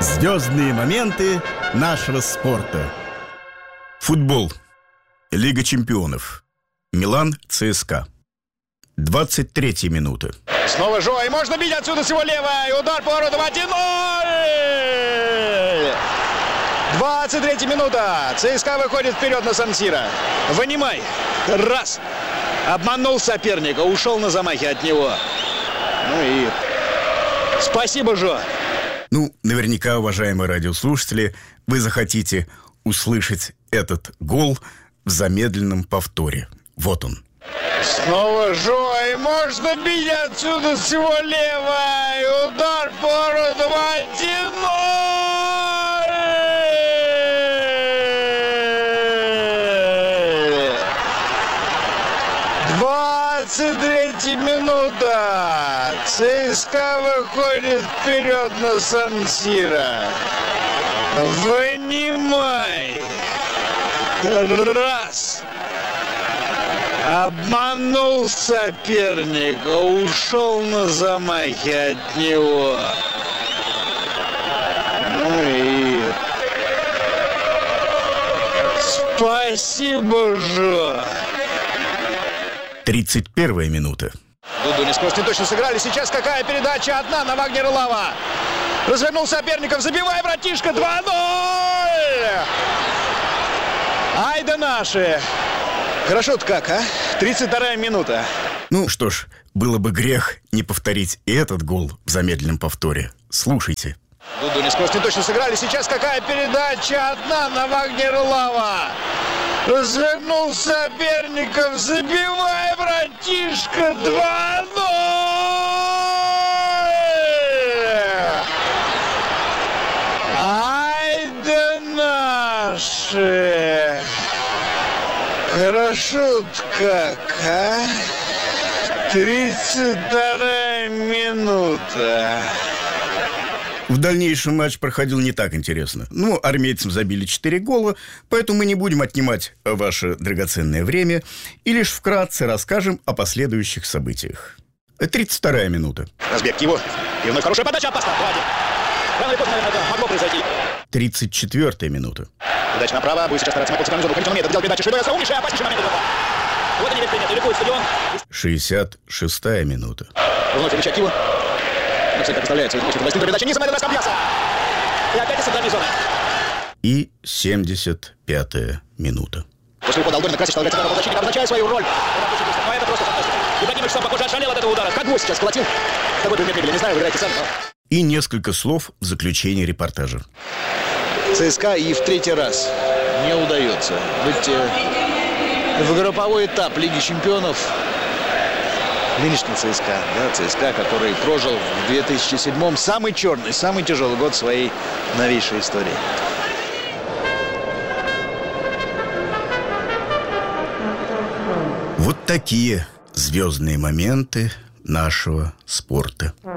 Звездные моменты нашего спорта. Футбол. Лига чемпионов. Милан, ЦСКА. 23-я минута. Снова Жо, и можно бить отсюда с его левой. Удар по воротам 1-0. 23-я минута. ЦСКА выходит вперед на Сан-Сиро. Вынимай. Раз. Обманул соперника. Ушел на замахе от него. Ну и спасибо, Жо. Наверняка, уважаемые радиослушатели, вы захотите услышать этот гол в замедленном повторе. Вот он. Снова Жо, и можно бить отсюда с его левой. Удар по воротам 23-я минута. ЦСКА выходит вперед на Сан-Сиро. Вынимай. Раз. Обманул соперника. Ушел на замахе от него. Ну и спасибо, Жо. 31-я минута. Дуду не сквозь, не точно сыграли. Сейчас какая передача? Одна на Вагнера Лава. Развернул соперников. Забивай, братишка. 2-0. Ай да наши. Хорошо-то как, а? 32-я минута. Что ж, было бы грех не повторить и этот гол в замедленном повторе. Слушайте. Дуду не сквозь, не точно сыграли. Сейчас какая передача? Одна на Вагнера Лава. Развернул соперников. Забивай, братишка. 2-0. Ай да наши. Хорошо-то как, а? 32-я минута. В дальнейшем матч проходил не так интересно. Армейцам забили 4 гола, поэтому мы не будем отнимать ваше драгоценное время и лишь вкратце расскажем о последующих событиях. 32-я минута. Разбег его. И вновь хорошая подача, опасно. Рано или поздно, наверное, это могло произойти. 34-я минута. Удача направо. Будет сейчас стараться на полцикарную зону. Конечно, он умеет. Делал передачу. Шибая, умнейший, опаснейший момент. Вот они принято. Ликует стадион. 66-я минута. Вновь перечать его. Как представляется, передача низом, это наш Камбьяса. И опять из центральной зоны. И 75-я минута. После ухода Алдорина красит человека центрального защитника, обозначая свою роль. Но это просто фантастика. Ибрагимович сам, похоже, ошалел от этого удара. Как гвоздь сейчас колотил. Такой предмет мебели, не знаю, выбирайте сами. И несколько слов в заключение репортажа. ЦСКА и в 3-й раз не удается выйти в групповой этап Лиги чемпионов. Нынешний ЦСКА, ЦСКА, который прожил в 2007-м самый черный, самый тяжелый год своей новейшей истории. Вот такие звездные моменты нашего спорта.